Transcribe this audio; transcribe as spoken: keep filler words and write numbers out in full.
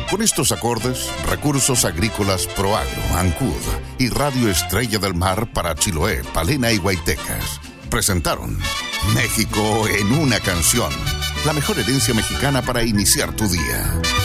Con estos acordes, Recursos Agrícolas Proagro, Ancud y Radio Estrella del Mar para Chiloé, Palena y Guaytecas presentaron México en una canción, la mejor herencia mexicana para iniciar tu día.